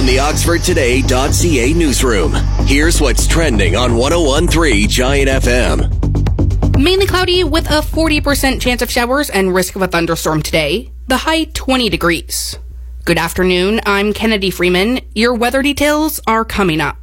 the OxfordToday.ca newsroom. Here's what's trending on 101.3 Giant FM. Mainly cloudy with a 40% chance of showers and risk of a thunderstorm today. The high 20 degrees. Good afternoon, I'm Kennedy Freeman. Your weather details are coming up.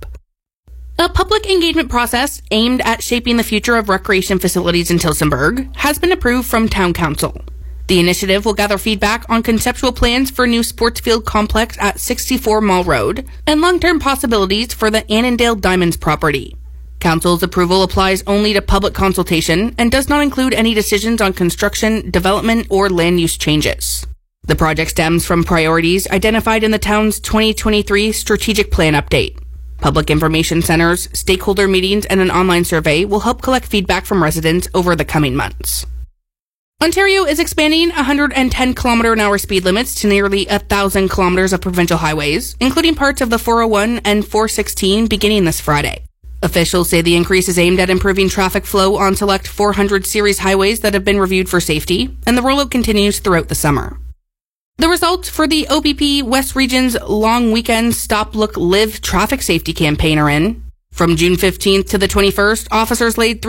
A public engagement process aimed at shaping the future of recreation facilities in Tillsonburg has been approved from Town Council. The initiative will gather feedback on conceptual plans for a new sports field complex at 64 Mall Road and long-term possibilities for the Annandale Diamonds property. Council's approval applies only to public consultation and does not include any decisions on construction, development, or land use changes. The project stems from priorities identified in the town's 2023 strategic plan update. Public information centers, stakeholder meetings, and an online survey will help collect feedback from residents over the coming months. Ontario is expanding 110 km/h speed limits to nearly 1,000 kilometers of provincial highways, including parts of the 401 and 416 beginning this Friday. Officials say the increase is aimed at improving traffic flow on select 400 series highways that have been reviewed for safety, and the rollout continues throughout the summer. The results for the OPP West Region's long weekend Stop, Look, Live traffic safety campaign are in. From June 15th to the 21st, officers laid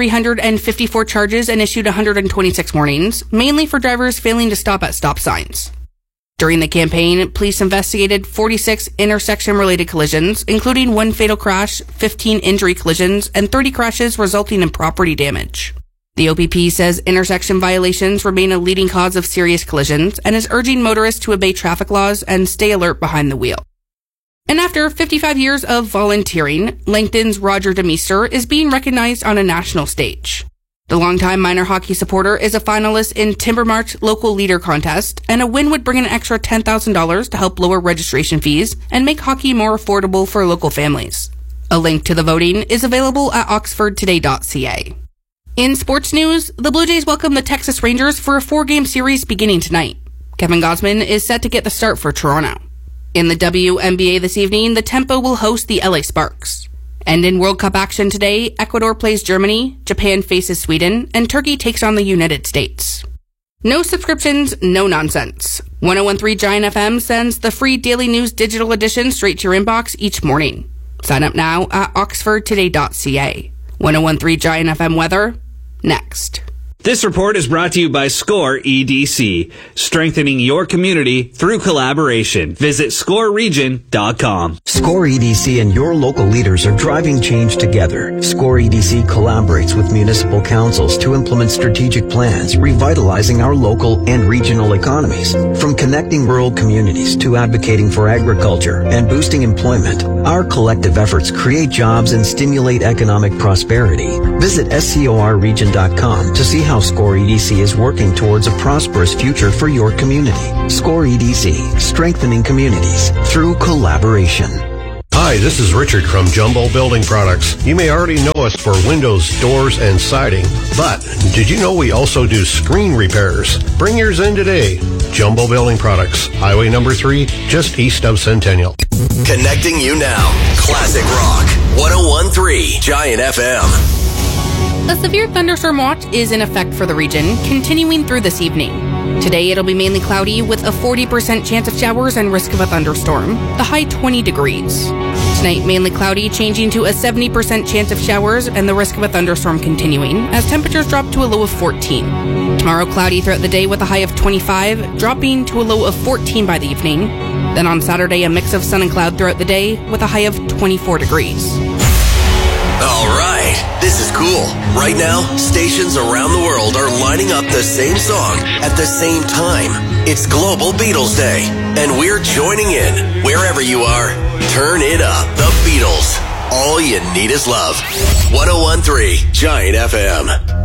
354 charges and issued 126 warnings, mainly for drivers failing to stop at stop signs. During the campaign, police investigated 46 intersection-related collisions, including 1 fatal crash, 15 injury collisions, and 30 crashes resulting in property damage. The OPP says intersection violations remain a leading cause of serious collisions and is urging motorists to obey traffic laws and stay alert behind the wheel. And after 55 years of volunteering, Langton's Roger DeMeester is being recognized on a national stage. The longtime minor hockey supporter is a finalist in Timbermarch Local Leader Contest, and a win would bring an extra $10,000 to help lower registration fees and make hockey more affordable for local families. A link to the voting is available at oxfordtoday.ca. In sports news, the Blue Jays welcome the Texas Rangers for a 4-game series beginning tonight. Kevin Gausman is set to get the start for Toronto. In the WNBA this evening, the Tempo will host the LA Sparks. And in World Cup action today, Ecuador plays Germany, Japan faces Sweden, and Turkey takes on the United States. No subscriptions, no nonsense. 101.3 Giant FM sends the free daily news digital edition straight to your inbox each morning. Sign up now at oxfordtoday.ca. 101.3 Giant FM weather, next. This report is brought to you by SCORE EDC, strengthening your community through collaboration. Visit scoreregion.com. SCORE EDC and your local leaders are driving change together. SCORE EDC collaborates with municipal councils to implement strategic plans, revitalizing our local and regional economies. From connecting rural communities to advocating for agriculture and boosting employment, our collective efforts create jobs and stimulate economic prosperity. Visit scorregion.com to see how SCORE EDC is working towards a prosperous future for your community. SCORE EDC, strengthening communities through collaboration. Hi, this is Richard from Jumbo Building Products. You may already know us for windows, doors, and siding, but did you know we also do screen repairs? Bring yours in today. Jumbo Building Products, Highway number 3, just east of Centennial. Connecting you now. Classic Rock. 101.3 Giant FM. A severe thunderstorm watch is in effect for the region, continuing through this evening. Today it'll be mainly cloudy with a 40% chance of showers and risk of a thunderstorm, the high 20 degrees. Tonight mainly cloudy, changing to a 70% chance of showers and the risk of a thunderstorm continuing, as temperatures drop to a low of 14. Tomorrow cloudy throughout the day with a high of 25, dropping to a low of 14 by the evening. Then on Saturday a mix of sun and cloud throughout the day with a high of 24 degrees. All right, this is cool. Right now, stations around the world are lining up the same song at the same time. It's Global Beatles Day, and we're joining in. Wherever you are, turn it up. The Beatles. All you need is love. 101.3 Giant FM.